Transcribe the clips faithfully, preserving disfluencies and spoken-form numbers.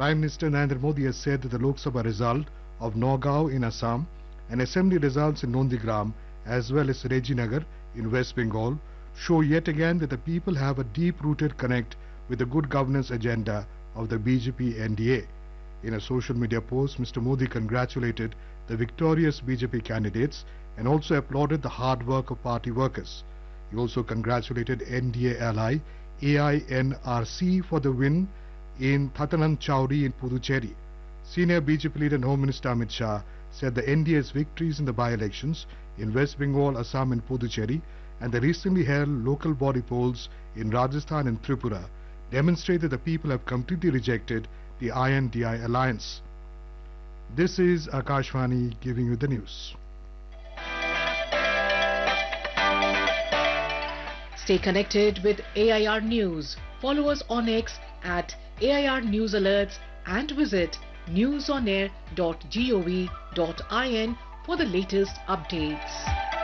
Prime Minister Narendra Modi has said that the Lok Sabha result of Nagaon in Assam and Assembly results in Nondigram as well as Rejinagar in West Bengal show yet again that the people have a deep-rooted connect with the good governance agenda of the B J P N D A. In a social media post, Mister Modi congratulated the victorious B J P candidates and also applauded the hard work of party workers. He also congratulated N D A ally A I N R C for the win in Thatanam Chowri in Puducherry. Senior B J P leader and Home Minister Amit Shah said the N D A's victories in the by-elections in West Bengal, Assam and Puducherry and the recently held local body polls in Rajasthan and Tripura demonstrate that the people have completely rejected the I N D I alliance. This is Akashvani giving you the news. Stay connected with A I R News. Follow us on X at A I R News Alerts and visit newsonair dot gov dot in for the latest updates.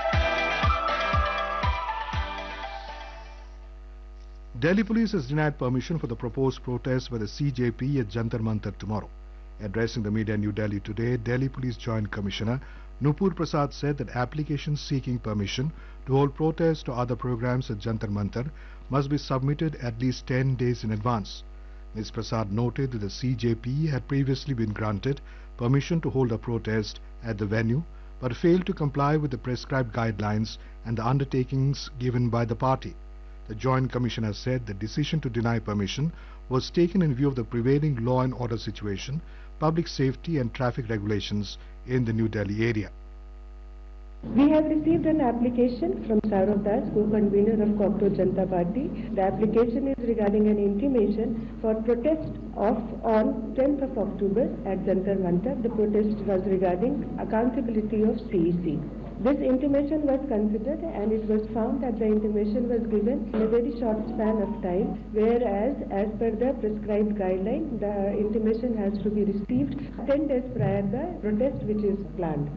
Delhi police has denied permission for the proposed protest by the C J P at Jantar Mantar tomorrow. Addressing the media in New Delhi today, Delhi Police Joint Commissioner Nupur Prasad said that applications seeking permission to hold protests or other programs at Jantar Mantar must be submitted at least ten days in advance. Miz Prasad noted that the C J P had previously been granted permission to hold a protest at the venue but failed to comply with the prescribed guidelines and the undertakings given by the party. The Joint Commissioner said the decision to deny permission was taken in view of the prevailing law and order situation, public safety and traffic regulations in the New Delhi area. We have received an application from Saurav Das, co-convener of Cockroach Janata Party. The application is regarding an intimation for protest of on tenth of October at Jantar Mantar. The protest was regarding accountability of C E C. This intimation was considered and it was found that the intimation was given in a very short span of time, whereas as per the prescribed guideline, the intimation has to be received ten days prior to the protest which is planned.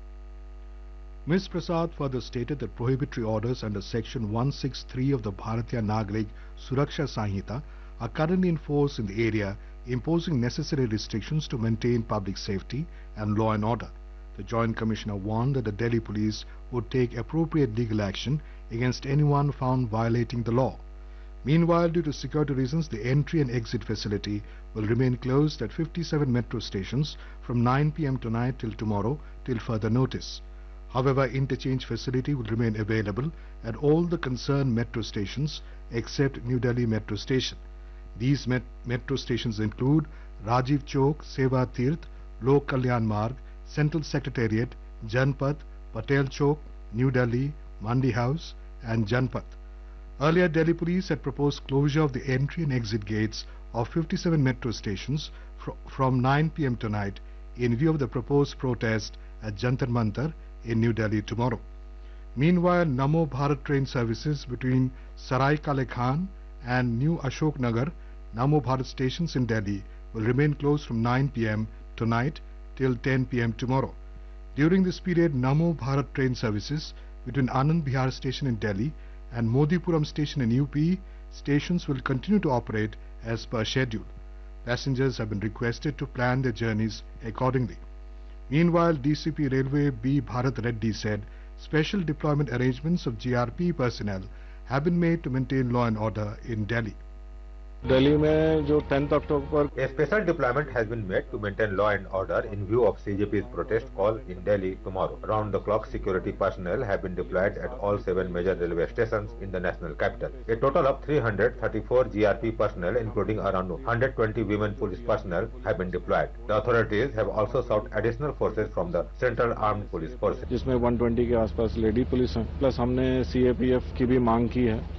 Miz Prasad further stated that prohibitory orders under Section one sixty-three of the Bharatiya Nagarik Suraksha Sanhita are currently in force in the area, imposing necessary restrictions to maintain public safety and law and order. The Joint Commissioner warned that the Delhi police would take appropriate legal action against anyone found violating the law. Meanwhile, due to security reasons, the entry and exit facility will remain closed at fifty-seven metro stations from nine p m tonight till tomorrow till further notice. However, interchange facility will remain available at all the concerned metro stations except New Delhi Metro Station. These met metro stations include Rajiv Chowk, Seva Tirth, Lok Kalyan Marg, Central Secretariat, Janpath, Patel Chowk, New Delhi, Mandi House and Janpath. Earlier, Delhi police had proposed closure of the entry and exit gates of fifty-seven metro stations fr from nine p m tonight in view of the proposed protest at Jantar Mantar in New Delhi tomorrow. Meanwhile, Namo Bharat train services between Sarai Kale Khan and New Ashok Nagar, Namo Bharat stations in Delhi will remain closed from nine p m tonight till ten p m tomorrow. During this period, Namo Bharat train services between Anand Bihar station in Delhi and Modipuram station in U P stations will continue to operate as per schedule. Passengers have been requested to plan their journeys accordingly. Meanwhile, D C P Railway B. Bharat Reddy said special deployment arrangements of G R P personnel have been made to maintain law and order in Delhi. Delhi में जो tenth October A special deployment has been made to maintain law and order in view of C J P's protest call in Delhi tomorrow. Round-the-clock security personnel have been deployed at all seven major railway stations in the national capital. A total of three hundred thirty-four G R P personnel, including around one hundred twenty women police personnel, have been deployed. The authorities have also sought additional forces from the Central Armed Police Forces. जिसमें one twenty के आसपास lady police है, plus हमने C A P F की भी मांग की है.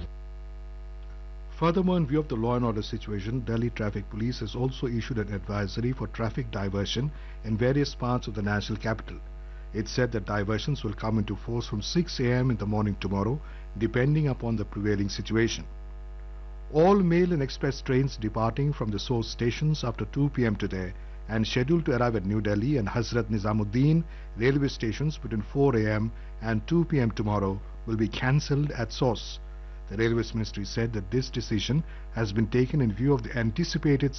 Furthermore, in view of the law and order situation, Delhi Traffic Police has also issued an advisory for traffic diversion in various parts of the national capital. It said that diversions will come into force from six a m in the morning tomorrow, depending upon the prevailing situation. All mail and express trains departing from the source stations after two p m today and scheduled to arrive at New Delhi and Hazrat Nizamuddin railway stations between four a m and two p m tomorrow will be cancelled at source. The Railways Ministry said that this decision has been taken in view of the anticipated